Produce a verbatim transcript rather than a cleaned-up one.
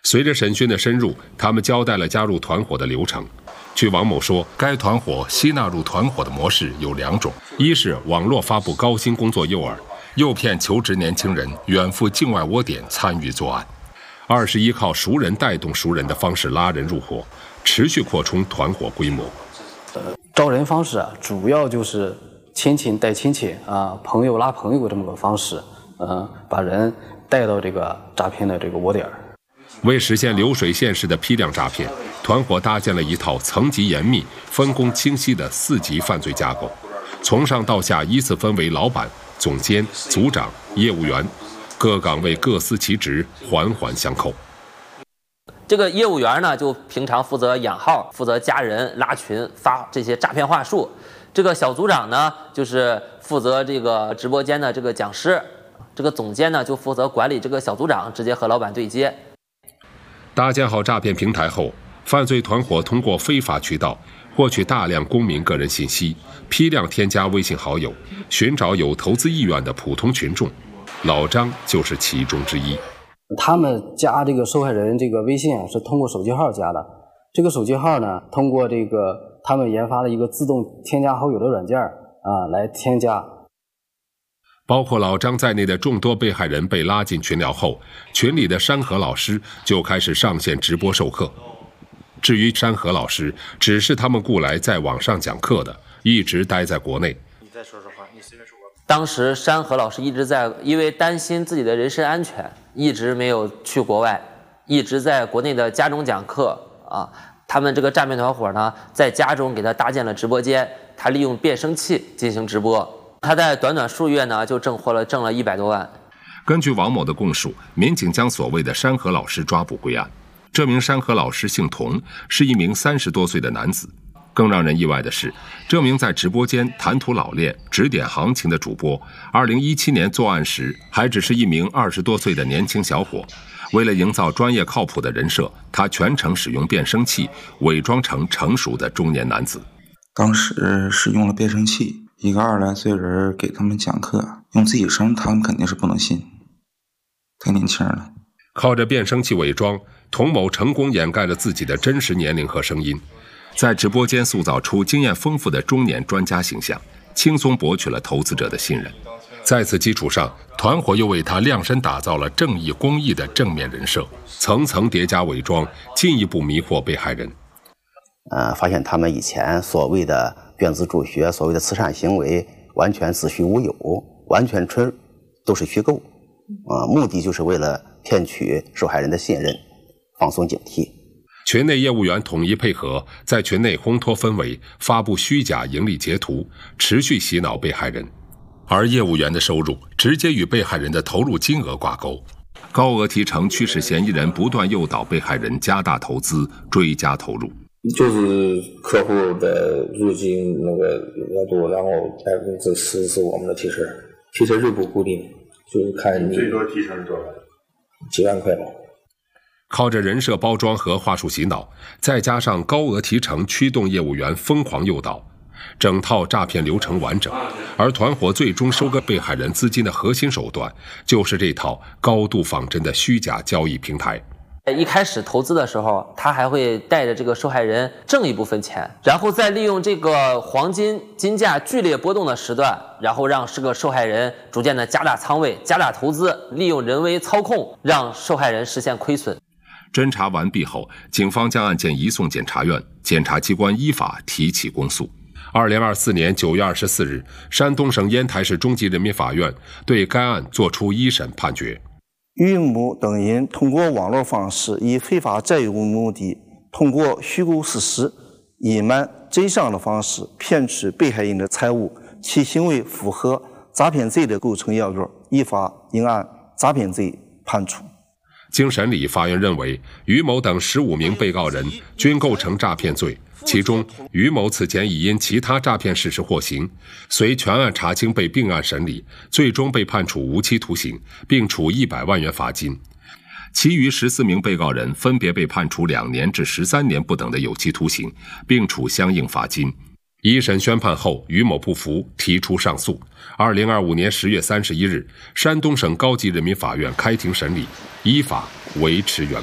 随着审讯的深入，他们交代了加入团伙的流程。据王某说，该团伙吸纳入团伙的模式有两种：一是网络发布高薪工作诱饵，诱骗求职年轻人远赴境外窝点参与作案；二是依靠熟人带动熟人的方式拉人入伙，持续扩充团伙规模。 招人方式啊，主要就是亲戚带亲戚啊，朋友拉朋友这么个方式，呃，把人带到这个诈骗的这个窝点。 为实现流水线式的批量诈骗，团伙搭建了一套层级严密、分工清晰的四级犯罪架构，从上到下依次分为老板、总监、组长、业务员，各岗位各司其职，环环相扣。 这个业务员呢，就平常负责养号，负责加人、拉群、发这些诈骗话术。这个小组长呢，就是负责这个直播间的这个讲师。这个总监呢，就负责管理这个小组长，直接和老板对接。 搭建好诈骗平台后，犯罪团伙通过非法渠道获取大量公民个人信息，批量添加微信好友，寻找有投资意愿的普通群众。老张就是其中之一。 他们加这个受害人这个微信啊，是通过手机号加的。这个手机号呢，通过这个他们研发了一个自动添加好友的软件啊，来添加。 包括老张在内的众多被害人被拉进群聊后，群里的山河老师就开始上线直播授课。至于山河老师，只是他们雇来在网上讲课的，一直待在国内。 你再说说话，你随便说吧。当时山河老师一直在，因为担心自己的人身安全，一直没有去国外，一直在国内的家中讲课啊。他们这个诈骗团伙呢，在家中给他搭建了直播间，他利用变声器进行直播。他在短短数月呢，就挣获了挣了一百多万。 根据王某的供述，民警将所谓的山河老师抓捕归案。这名山河老师姓童，是一名三十多岁的男子。更让人意外的是，这名在直播间谈吐老练、指点行情的主播，二零一七年作案时还只是一名二十多岁的年轻小伙。为了营造专业靠谱的人设，他全程使用变声器，伪装成成熟的中年男子。 当时使用了变声器，一个二十来岁人给他们讲课，用自己声，他们肯定是不能信，太年轻了。 靠着变声器伪装，童某成功掩盖了自己的真实年龄和声音，在直播间塑造出经验丰富的中年专家形象，轻松博取了投资者的信任。在此基础上，团伙又为他量身打造了正义公益的正面人设，层层叠加伪装，进一步迷惑被害人。 呃，发现他们以前所谓的捐资助学、所谓的慈善行为，完全子虚乌有，完全纯都是虚构，呃，目的就是为了骗取受害人的信任，放松警惕。 群内业务员统一配合，在群内烘托氛围，发布虚假盈利截图，持续洗脑被害人。而业务员的收入直接与被害人的投入金额挂钩，高额提成驱使嫌疑人不断诱导被害人加大投资，追加投入。 就是客户的入金那个额度，然后百分之十是我们的提成，提成是不固定，就是看你最多提成是多少？ 几万块吧。 靠着人设包装和话术洗脑，再加上高额提成驱动业务员疯狂诱导，整套诈骗流程完整。而团伙最终收割被害人资金的核心手段，就是这套高度仿真的虚假交易平台。 一开始投资的时候，他还会带着这个受害人挣一部分钱，然后再利用这个黄金金价剧烈波动的时段，然后让这个受害人逐渐的加大仓位、加大投资，利用人为操控，让受害人实现亏损。 侦查完毕后，警方将案件移送检察院，检察机关依法提起公诉。二零二四年九月二十四日，山东省烟台市中级人民法院对该案作出一审判决。 于某等人通过网络方式，以非法占有目的，通过虚构事实、隐瞒真相的方式骗取被害人的财物，其行为符合诈骗罪的构成要件，依法应按诈骗罪判处。 经审理，法院认为于某等十五名被告人均构成诈骗罪，其中于某此前已因其他诈骗事实获刑，随全案查清被并案审理，最终被判处无期徒刑，并处一百万元罚金。其余十四名被告人分别被判处两年至十三年不等的有期徒刑，并处相应罚金。一审宣判后，于某不服，提出上诉。二零二五年十月三十一日，山东省高级人民法院开庭审理，依法维持原判。